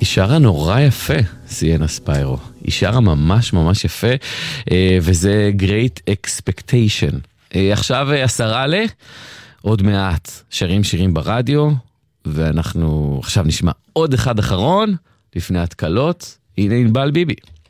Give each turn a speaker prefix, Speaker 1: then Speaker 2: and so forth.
Speaker 1: היא שרה נורא יפה, סיאנה ספיירו. היא שרה ממש ממש יפה, וזה Great Expectation. עכשיו 10:50, עוד מעט שרים שירים ברדיו, ואנחנו עכשיו נשמע עוד אחד אחרון, לפני התקלות. הנה ענבל ביבי.